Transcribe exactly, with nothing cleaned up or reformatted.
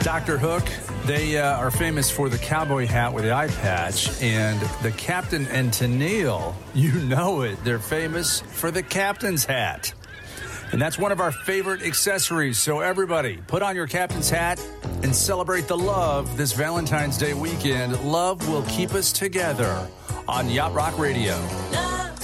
Doctor Hook, they uh, are famous for the cowboy hat with the eye patch, and the Captain and Tennille, you know it, they're famous for the captain's hat. And that's one of our favorite accessories. So everybody, put on your captain's hat and celebrate the love this Valentine's Day weekend. Love will keep us together on Yacht Rock Radio.